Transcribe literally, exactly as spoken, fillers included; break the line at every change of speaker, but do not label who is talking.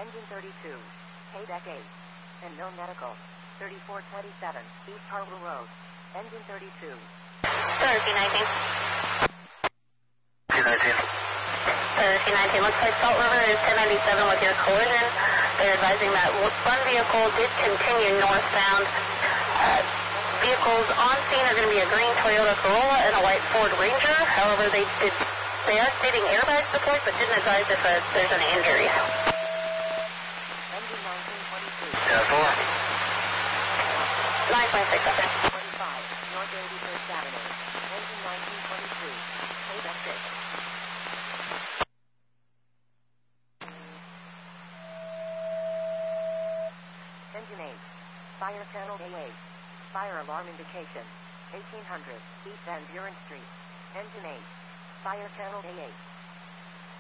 Engine thirty-two. Paydeck eight. And no medical. thirty-four twenty-seven, East Harwell Road. Engine thirty-two.
thirteen nineteen.
thirteen nineteen.
thirteen nineteen. Looks like Salt River is ten ninety-seven with your collision. They're advising that one vehicle did continue northbound. Uh, vehicles on scene are going to be a green Toyota Corolla and a white Ford Ranger. However, they did they are stating airbag support, but didn't advise if uh, there's any injuries.
Engine nineteen twenty-two.
ten four.
nine point six seven.
twenty-five, North eighty-first Avenue. Engine nineteen twenty-two. Paydeck six. Engine eight. Fire channel A eight. Fire alarm indication. eighteen hundred, East Van Buren Street. Engine eight. Fire channel A eight.